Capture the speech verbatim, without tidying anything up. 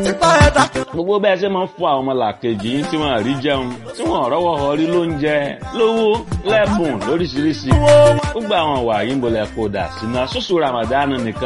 gbogbo bẹ́ẹ̀ ṣe máa ń fún àwọn ọmọlàkejì tí wọ́n rí jẹun tí wọ́n rọ́wọ́ họrí lóúnjẹ lówó lẹ́bùn lóríṣiríṣi gbogbo àwọn wà yín bolẹ̀ kó dà sínú ṣoṣù Ramadan nìkan